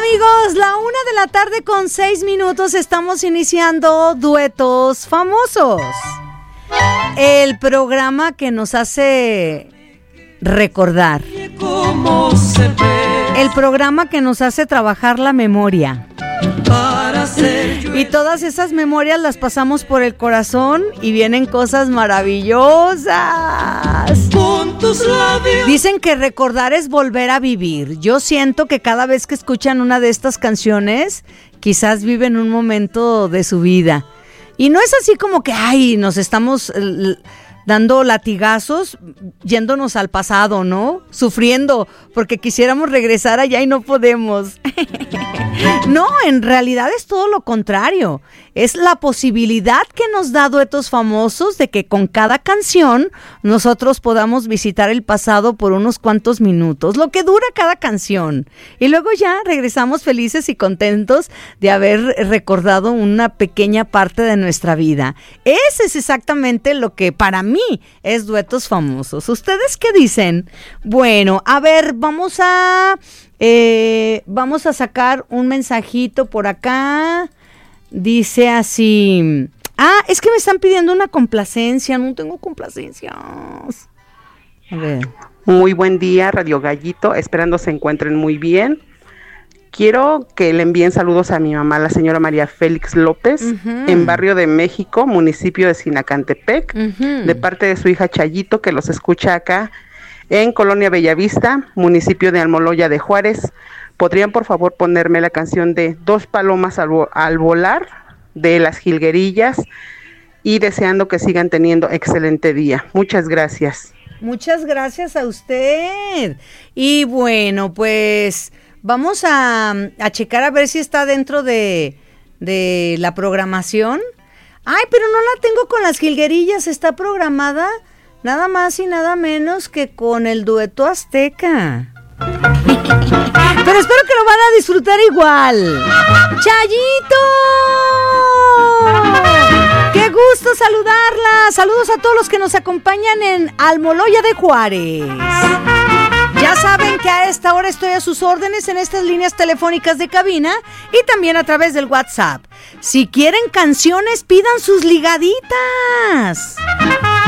amigos, 1:00 con 6 minutos, estamos iniciando Duetos Famosos. El programa que nos hace recordar. El programa que nos hace trabajar la memoria. Y todas esas memorias las pasamos por el corazón y vienen cosas maravillosas. Dicen que recordar es volver a vivir. Yo siento que cada vez que escuchan una de estas canciones, quizás viven un momento de su vida. Y no es así como que, nos estamos dando latigazos, yéndonos al pasado, ¿no? Sufriendo, porque quisiéramos regresar allá y no podemos. No, en realidad es todo lo contrario. Es la posibilidad que nos da Duetos Famosos de que con cada canción nosotros podamos visitar el pasado por unos cuantos minutos, lo que dura cada canción. Y luego ya regresamos felices y contentos de haber recordado una pequeña parte de nuestra vida. Ese es exactamente lo que para mí es Duetos Famosos. ¿Ustedes qué dicen? Bueno, a ver, vamos a sacar un mensajito por acá. Dice así. Es que me están pidiendo una complacencia. No tengo complacencias. A ver. Muy buen día, Radio Gallito. Esperando se encuentren muy bien. Quiero que le envíen saludos a mi mamá, la señora María Félix López, en Barrio de México, municipio de Sinacantepec, de parte de su hija Chayito, que los escucha acá en Colonia Bellavista, municipio de Almoloya de Juárez. ¿Podrían por favor ponerme la canción de Dos Palomas al Volar de Las Jilguerillas? Y deseando que sigan teniendo excelente día. Muchas gracias. Muchas gracias a usted. Y bueno, pues vamos a checar a ver si está dentro de la programación. Pero no la tengo con Las Jilguerillas, está programada nada más y nada menos que con el Dueto Azteca. Pero espero que lo van a disfrutar igual. ¡Chayito! ¡Qué gusto saludarla! Saludos a todos los que nos acompañan en Almoloya de Juárez. Ya saben que a esta hora estoy a sus órdenes en estas líneas telefónicas de cabina y también a través del WhatsApp. Si quieren canciones, pidan sus ligaditas.